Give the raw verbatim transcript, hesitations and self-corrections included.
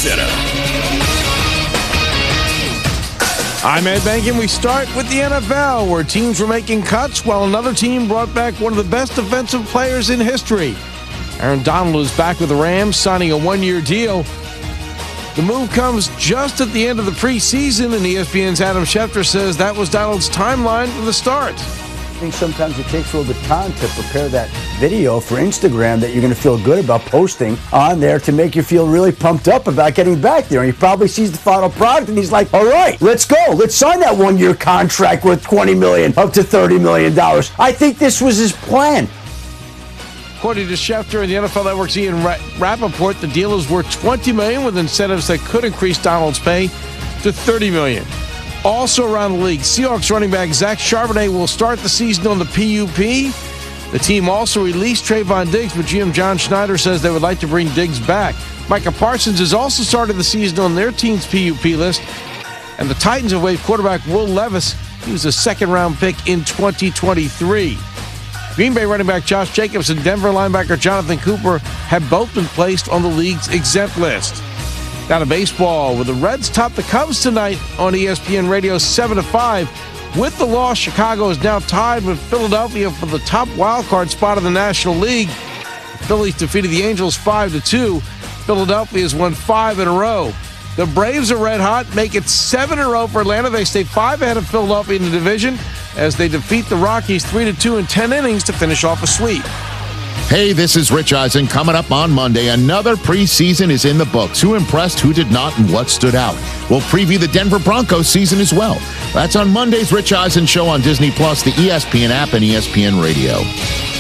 Center. I'm Ed Bankin. We start with the N F L, where teams were making cuts while another team brought back one of the best defensive players in history. Aaron Donald is back with the Rams, signing a one-year deal. The move comes just at the end of the preseason, and E S P N's Adam Schefter says that was Donald's timeline for the start. I think sometimes it takes a little bit of time to prepare that video for Instagram that you're going to feel good about posting on there to make you feel really pumped up about getting back there. And he probably sees the final product and he's like, all right, let's go. Let's sign that one-year contract worth twenty million dollars up to thirty million dollars. I think this was his plan. According to Schefter and the N F L Network's Ian Rappaport, the deal is worth twenty million dollars with incentives that could increase Donald's pay to thirty million dollars. Also around the league, Seahawks running back Zach Charbonnet will start the season on the P U P. The team also released Trayvon Diggs, but G M John Schneider says they would like to bring Diggs back. Micah Parsons has also started the season on their team's P U P list. And the Titans have waived quarterback Will Levis. He was a second-round pick in twenty twenty-three. Green Bay running back Josh Jacobs and Denver linebacker Jonathan Cooper have both been placed on the league's exempt list. Now to baseball, where the Reds top the Cubs tonight on E S P N Radio seven to five. With the loss, Chicago is now tied with Philadelphia for the top wildcard spot in the National League. The Phillies defeated the Angels five to two. Philadelphia has won five in a row. The Braves are red hot, make it seven in a row for Atlanta. They stay five ahead of Philadelphia in the division as they defeat the Rockies three to two in ten innings to finish off a sweep. Hey, this is Rich Eisen. Coming up on Monday, another preseason is in the books. Who impressed, who did not, and what stood out? We'll preview the Denver Broncos season as well. That's on Monday's Rich Eisen Show on Disney Plus, the E S P N app, and E S P N Radio.